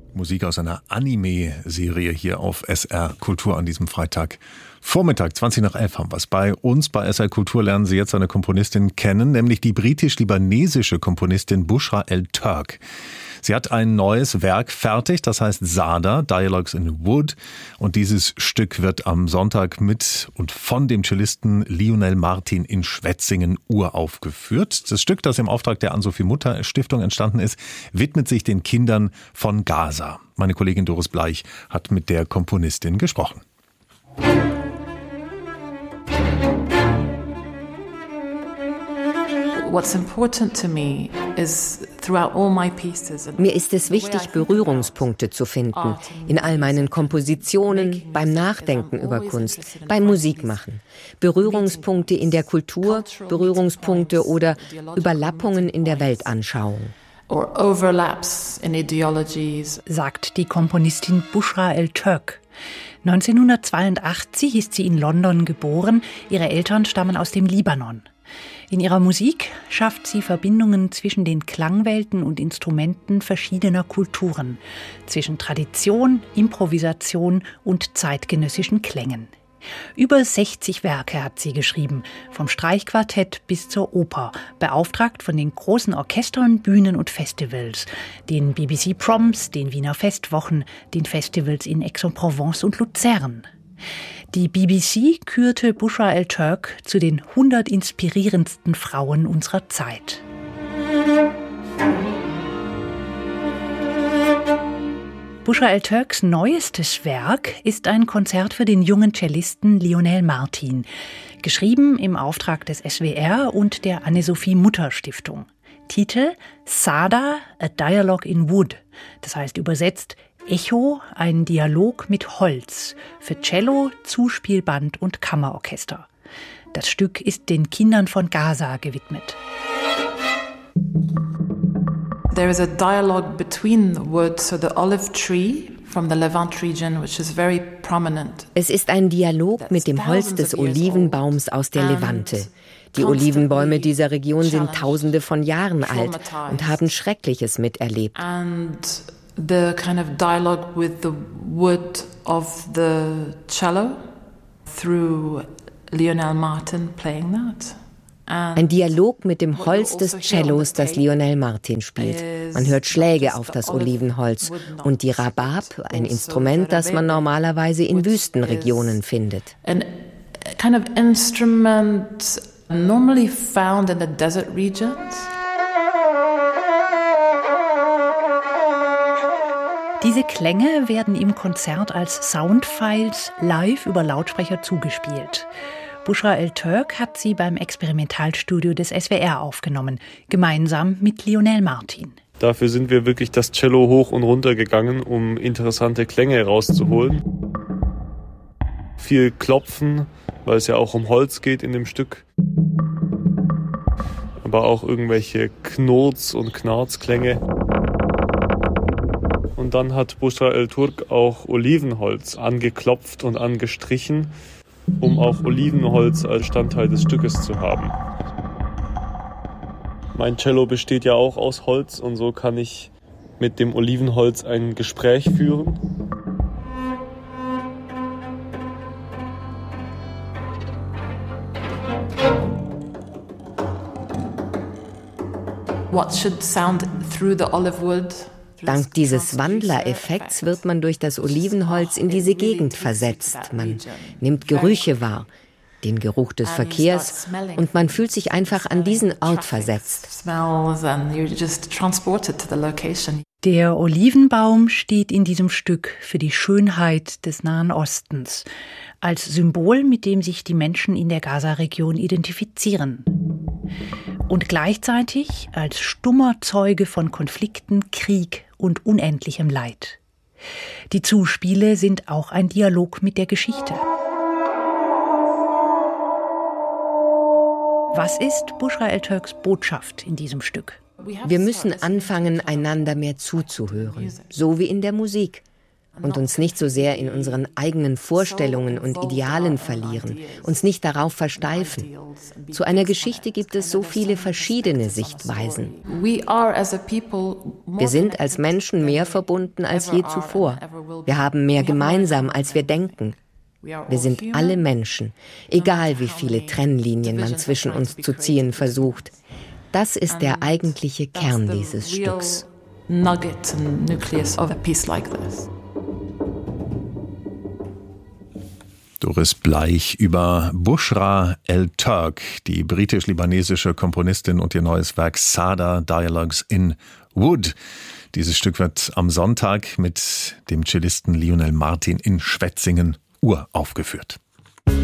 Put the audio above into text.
Musik aus einer Anime-Serie hier auf SR Kultur an diesem Freitagvormittag. 20:11 haben wir es. Bei uns bei SR Kultur lernen Sie jetzt eine Komponistin kennen, nämlich die britisch-libanesische Komponistin Bushra El Turk. Sie hat ein neues Werk fertig, das heißt Sada, Dialogues in Wood. Und dieses Stück wird am Sonntag mit und von dem Cellisten Lionel Martin in Schwetzingen uraufgeführt. Das Stück, das im Auftrag der Ann-Sophie-Mutter-Stiftung entstanden ist, widmet sich den Kindern von Gaza. Meine Kollegin Doris Bleich hat mit der Komponistin gesprochen. Mir ist es wichtig, Berührungspunkte zu finden. In all meinen Kompositionen, beim Nachdenken über Kunst, beim Musikmachen. Berührungspunkte in der Kultur, Berührungspunkte oder Überlappungen in der Weltanschauung. Sagt die Komponistin Bushra El Turk. 1982 ist sie in London geboren. Ihre Eltern stammen aus dem Libanon. In ihrer Musik schafft sie Verbindungen zwischen den Klangwelten und Instrumenten verschiedener Kulturen, zwischen Tradition, Improvisation und zeitgenössischen Klängen. Über 60 Werke hat sie geschrieben, vom Streichquartett bis zur Oper, beauftragt von den großen Orchestern, Bühnen und Festivals, den BBC Proms, den Wiener Festwochen, den Festivals in Aix-en-Provence und Luzern. Die BBC kürte Bushra El Turk zu den 100 inspirierendsten Frauen unserer Zeit. Bushra El Turks neuestes Werk ist ein Konzert für den jungen Cellisten Lionel Martin, geschrieben im Auftrag des SWR und der Anne-Sophie-Mutter-Stiftung. Titel Sada, a Dialogue in Wood, das heißt übersetzt Echo, ein Dialog mit Holz, für Cello, Zuspielband und Kammerorchester. Das Stück ist den Kindern von Gaza gewidmet. There is a dialogue between the wood, so the olive tree from the Levant region, which is very prominent. Es ist ein Dialog mit dem Holz des Olivenbaums aus der Levante. Die Olivenbäume dieser Region sind Tausende von Jahren alt und haben Schreckliches miterlebt. The kind of dialogue with the wood of the cello through Lionel Martin playing that. Ein Dialog mit dem Holz des Cellos, das Lionel Martin spielt. Man hört Schläge auf das Olivenholz und die Rabab, ein Instrument, das man normalerweise in Wüstenregionen findet. An kind of instrument normally found in the desert regions. Diese Klänge werden im Konzert als Soundfiles live über Lautsprecher zugespielt. Bushra El Turk hat sie beim Experimentalstudio des SWR aufgenommen, gemeinsam mit Lionel Martin. Dafür sind wir wirklich das Cello hoch und runter gegangen, um interessante Klänge rauszuholen. Viel Klopfen, weil es ja auch um Holz geht in dem Stück. Aber auch irgendwelche Knurz- und Knarzklänge. Und dann hat Bushra El Turk auch Olivenholz angeklopft und angestrichen, um auch Olivenholz als Bestandteil des Stückes zu haben. Mein Cello besteht ja auch aus Holz und so kann ich mit dem Olivenholz ein Gespräch führen. What should sound through the olive wood? Dank dieses Wandlereffekts wird man durch das Olivenholz in diese Gegend versetzt. Man nimmt Gerüche wahr, den Geruch des Verkehrs, und man fühlt sich einfach an diesen Ort versetzt. Der Olivenbaum steht in diesem Stück für die Schönheit des Nahen Ostens, als Symbol, mit dem sich die Menschen in der Gaza-Region identifizieren. Und gleichzeitig als stummer Zeuge von Konflikten, Krieg und unendlichem Leid. Die Zuspiele sind auch ein Dialog mit der Geschichte. Was ist Bushra El Turks Botschaft in diesem Stück? Wir müssen anfangen, einander mehr zuzuhören, so wie in der Musik. und uns nicht so sehr in unseren eigenen Vorstellungen und Idealen verlieren, uns nicht darauf versteifen. Zu einer Geschichte gibt es so viele verschiedene Sichtweisen. Wir sind als Menschen mehr verbunden als je zuvor. Wir haben mehr gemeinsam, als wir denken. Wir sind alle Menschen, egal wie viele Trennlinien man zwischen uns zu ziehen versucht. Das ist der eigentliche Kern dieses Stücks. Nugget and nucleus of a piece like this. Doris Bleich über Bushra El-Turk, die britisch-libanesische Komponistin und ihr neues Werk Sada Dialogues in Wood. Dieses Stück wird am Sonntag mit dem Cellisten Lionel Martin in Schwetzingen uraufgeführt.